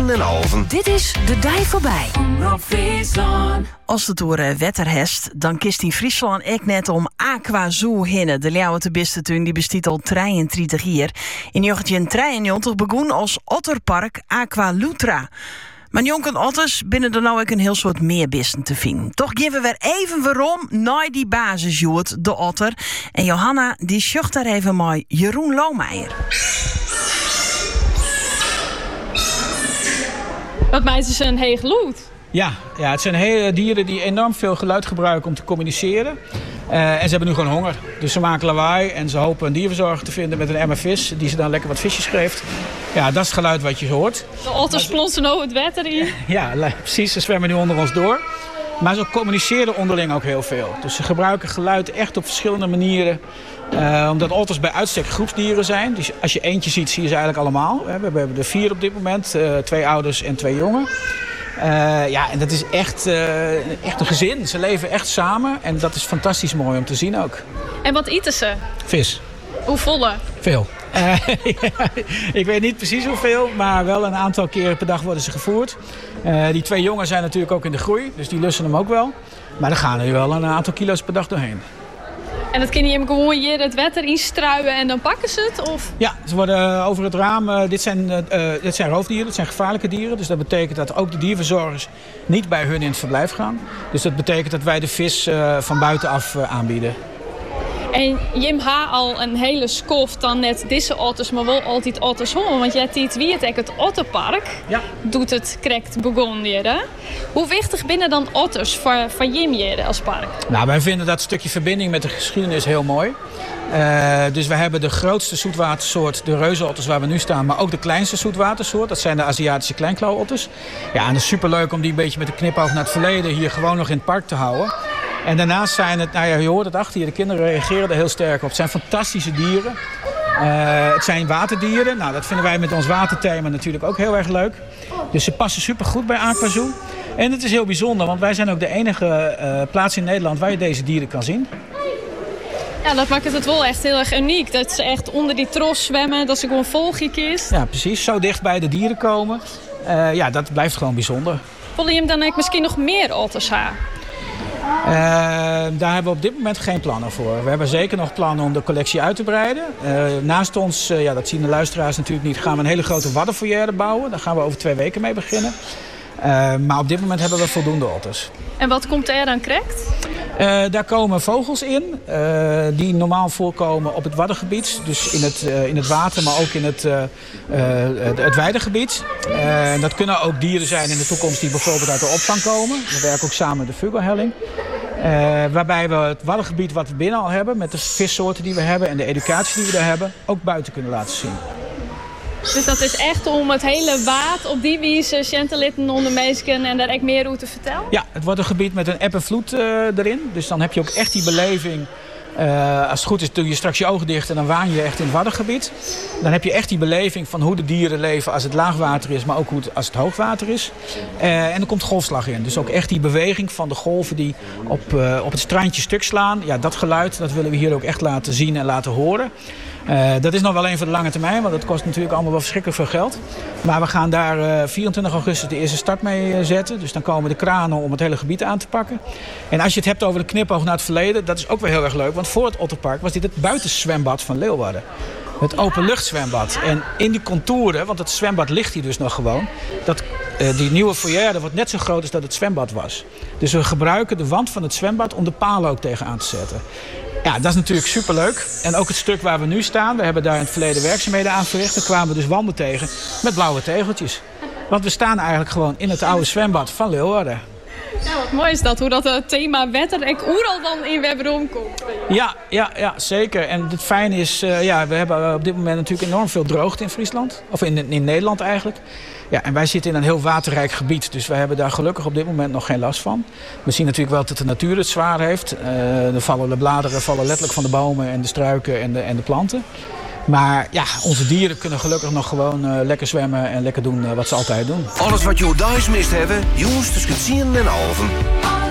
10:30. Dit is De Dij Voorbij. Omroep Friesland. Als het door wetter hest, dan kist in Friesland ook net om Aqua Zoo hinnen. De Ljouwe te Bistetun die bestiet al 33 jaar. In 1993 begon als otterpark Aqua Lutra. Maar jonken otters binnen er nou ook een heel soort meer bisten te vinden. Toch geven we even waarom naar die basisjoert, de otter. En Johanna die sjocht daar even mooi Jeroen Lohmeijer. Wat meisjes een heel geluid. Ja, het zijn hele dieren die enorm veel geluid gebruiken om te communiceren. En ze hebben nu gewoon honger. Dus ze maken lawaai en ze hopen een dierverzorger te vinden met een emmer vis. Die ze dan lekker wat visjes geeft. Ja, dat is het geluid wat je hoort. De otters plonsen nou het water in. Ja, precies. Ze zwemmen nu onder ons door. Maar ze communiceren onderling ook heel veel. Dus ze gebruiken geluid echt op verschillende manieren. Omdat otters bij uitstek groepsdieren zijn. Dus als je eentje ziet, zie je ze eigenlijk allemaal. We hebben er 4 op dit moment. 2 ouders en 2 jongen. En dat is echt een gezin. Ze leven echt samen. En dat is fantastisch mooi om te zien ook. En wat eten ze? Vis. Hoe volle? Veel. Ik weet niet precies hoeveel, maar wel een aantal keren per dag worden ze gevoerd. Die 2 jongen zijn natuurlijk ook in de groei, dus die lussen hem ook wel. Maar er gaan er wel een aantal kilo's per dag doorheen. En dat kun je hem gewoon hier het water instruien en dan pakken ze het? Of? Ja, ze worden over het raam. Dit zijn roofdieren, dit zijn gevaarlijke dieren. Dus dat betekent dat ook de dierverzorgers niet bij hun in het verblijf gaan. Dus dat betekent dat wij de vis van buitenaf aanbieden. En Jim ha al een hele skof dan net deze otters, maar wel altijd otters hoor. Want jij tiet wie het otterpark. Ja. Doet het correct begonnen hier. Hoe wichtig binnen dan otters voor Jim hier als park? Nou, wij vinden dat stukje verbinding met de geschiedenis heel mooi. Dus we hebben de grootste zoetwatersoort, de reuzenotters waar we nu staan, maar ook de kleinste zoetwatersoort. Dat zijn de Aziatische kleinklauwotters. Ja, en het is superleuk om die een beetje met een knipoog naar het verleden hier gewoon nog in het park te houden. En daarnaast zijn het, je hoort het achter je, de kinderen reageren er heel sterk op. Het zijn fantastische dieren. Het zijn waterdieren. Nou, dat vinden wij met ons waterthema natuurlijk ook heel erg leuk. Dus ze passen supergoed bij Aqua Zoo. En het is heel bijzonder, want wij zijn ook de enige plaats in Nederland waar je deze dieren kan zien. Ja, dat maakt het wel echt heel erg uniek. Dat ze echt onder die tros zwemmen, dat ze gewoon volgje kist. Ja, precies. Zo dicht bij de dieren komen. Dat blijft gewoon bijzonder. Willen je hem dan misschien nog meer otters hebben? Daar hebben we op dit moment geen plannen voor. We hebben zeker nog plannen om de collectie uit te breiden. Naast ons, dat zien de luisteraars natuurlijk niet, gaan we een hele grote waddenfoyer bouwen. Daar gaan we over 2 weken mee beginnen. Maar op dit moment hebben we voldoende otters. En wat komt er dan correct? Daar komen vogels in die normaal voorkomen op het waddengebied. Dus in het water, maar ook in het weidegebied. Dat kunnen ook dieren zijn in de toekomst die bijvoorbeeld uit de opvang komen. We werken ook samen met de Vugelhelling. Waarbij we het waddengebied wat we binnen al hebben, met de vissoorten die we hebben en de educatie die we daar hebben, ook buiten kunnen laten zien. Dus dat is echt om het hele waard op die wijze chantelitten onder meesken en daar echt meer over te vertellen? Ja, het wordt een gebied met een eb en vloed erin. Dus dan heb je ook echt die beleving. Als het goed is doe je straks je ogen dicht en dan waan je echt in het waddengebied. Dan heb je echt die beleving van hoe de dieren leven als het laagwater is, maar ook als het hoogwater is. En er komt golfslag in. Dus ook echt die beweging van de golven die op het strandje stuk slaan. Ja, dat geluid dat willen we hier ook echt laten zien en laten horen. Dat is nog wel een voor de lange termijn, want dat kost natuurlijk allemaal wel verschrikkelijk veel geld. Maar we gaan daar 24 augustus de eerste start mee zetten. Dus dan komen de kranen om het hele gebied aan te pakken. En als je het hebt over de knipoog naar het verleden, dat is ook weer heel erg leuk. Want voor het Otterpark was dit het buitenzwembad van Leeuwarden. Het openluchtzwembad. En in die contouren, want het zwembad ligt hier dus nog gewoon. Die nieuwe foyer dat wordt net zo groot als dat het zwembad was. Dus we gebruiken de wand van het zwembad om de palen ook tegenaan te zetten. Ja, dat is natuurlijk superleuk. En ook het stuk waar we nu staan, we hebben daar in het verleden werkzaamheden aan verricht. Daar kwamen we dus wanden tegen met blauwe tegeltjes. Want we staan eigenlijk gewoon in het oude zwembad van Leeuwarden. Ja, wat mooi is dat, hoe dat thema wetter en overal dan in webroom komt. Ja, zeker. En het fijne is, we hebben op dit moment natuurlijk enorm veel droogte in Friesland. Of in Nederland eigenlijk. Ja, en wij zitten in een heel waterrijk gebied. Dus wij hebben daar gelukkig op dit moment nog geen last van. We zien natuurlijk wel dat de natuur het zwaar heeft. De bladeren vallen letterlijk van de bomen en de struiken en de planten. Maar ja, onze dieren kunnen gelukkig nog gewoon lekker zwemmen en lekker doen wat ze altijd doen. Alles wat je thuis mist hebben, jongens tussen 10 en 11.